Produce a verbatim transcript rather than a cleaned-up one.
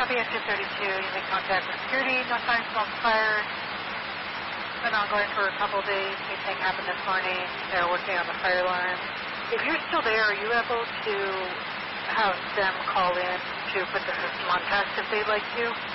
Copy at two thirty-two. You make contact with security. No signs of fire. Been ongoing for a couple days. Same thing happened this morning. They're working on the fire alarm. If you're still there, are you able to have them call in to put the system on test if they'd like to?